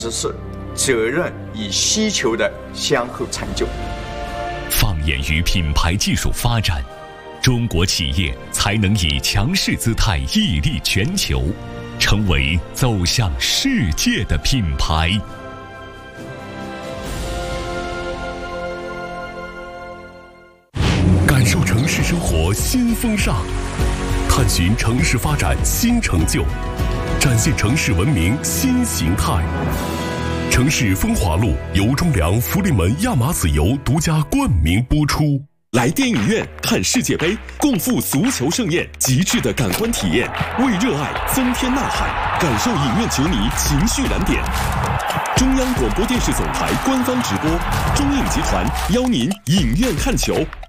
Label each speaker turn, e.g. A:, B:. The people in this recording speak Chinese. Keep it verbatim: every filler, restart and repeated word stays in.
A: 只是责任与需求的相互成就。
B: 放眼于品牌技术发展，中国企业才能以强势姿态屹立全球，成为走向世界的品牌。感受城市生活新风尚，探寻城市发展新成就，展现城市文明新形态。城市风华录由中粮福利门亚麻籽油独家冠名播出。
C: 来电影院看世界杯，共赴足球盛宴，极致的感官体验，为热爱增添呐喊，感受影院球迷情绪燃点。中央广播电视总台官方直播，中影集团邀您影院看球。